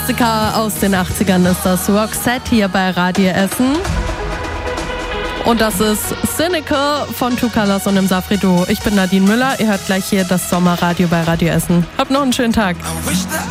Klassiker aus den 80ern ist das Roxette hier bei Radio Essen. Und das ist Cynical von Two Colors und dem Safri Duo. Ich bin Nadine Müller, ihr hört gleich hier das Sommerradio bei Radio Essen. Habt noch einen schönen Tag.